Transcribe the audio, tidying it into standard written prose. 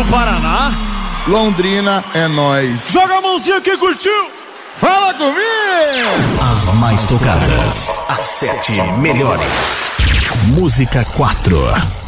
do Paraná. Londrina é nóis. Joga a mãozinha que curtiu. Fala comigo! As mais tocadas, as 7 melhores. Música 4.